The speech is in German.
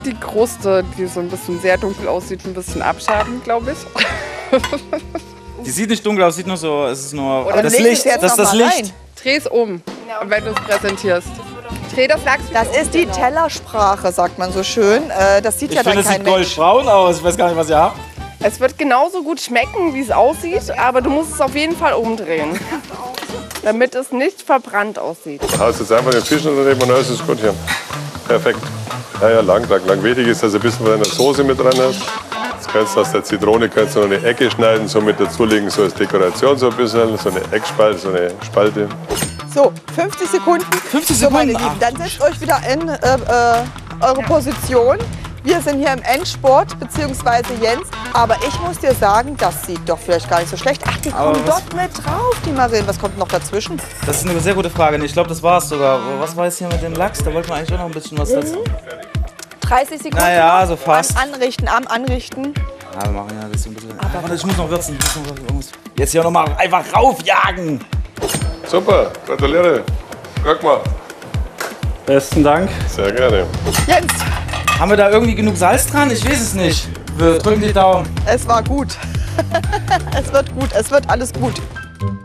Die Kruste, die so ein bisschen sehr dunkel aussieht, ein bisschen abschaben, glaube ich. Die sieht nicht dunkel aus, sieht nur so, es ist nur Oder das leg Licht, es jetzt das ist das noch mal Licht. rein. Dreh es um, wenn du es präsentierst. Dreh das Lachs. Das ist die Tellersprache, sagt man so schön. Das sieht Ich ja dann finde, das kein sieht Mensch. goldbraun aus, ich weiß gar nicht, was ihr habt. Es wird genauso gut schmecken, wie es aussieht, aber du musst es auf jeden Fall umdrehen, damit es nicht verbrannt aussieht. Du haust jetzt einfach den Fisch daneben und alles ist gut hier. Perfekt. Ja, lang. Wichtig ist, dass du ein bisschen von deiner Soße mit dran hast. Jetzt kannst du aus der Zitrone kannst du noch eine Ecke schneiden, so mit dazulegen, so als Dekoration so ein bisschen, so eine Eckspalte, so eine Spalte. So, 50 Sekunden. 50 So, meine Sekunden, Lieben, dann setzt euch wieder in eure Position. Wir sind hier im Endsport, beziehungsweise Jens. Aber ich muss dir sagen, das sieht doch vielleicht gar nicht so schlecht. Ach, die Aber kommen was- dort mit drauf, die Marillen. Was kommt noch dazwischen? Das ist eine sehr gute Frage. Ich glaube, das war es sogar. Was war jetzt hier mit dem Lachs? Da wollten wir eigentlich auch noch ein bisschen was dazu. 30 Sekunden. Naja, noch. so fast. Am Anrichten. Ja, wir machen ja das so ein bisschen. Warte, ich muss noch würzen. Jetzt hier nochmal einfach raufjagen. Super, gratuliere. Guck mal. Besten Dank. Sehr gerne. Jens, Haben wir da irgendwie genug Salz dran? Ich weiß es nicht. Wir drücken die Daumen. es war gut. Es wird gut, es wird alles gut.